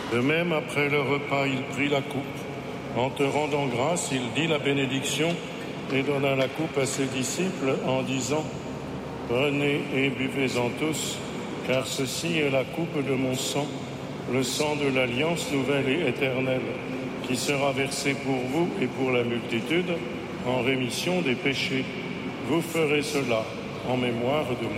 De même, après le repas, il prit la coupe. En te rendant grâce, il dit la bénédiction et donna la coupe à ses disciples en disant : « Prenez et buvez-en tous, car ceci est la coupe de mon sang, le sang de l'alliance nouvelle et éternelle, qui sera versé pour vous et pour la multitude en rémission des péchés. Vous ferez cela en mémoire de moi. »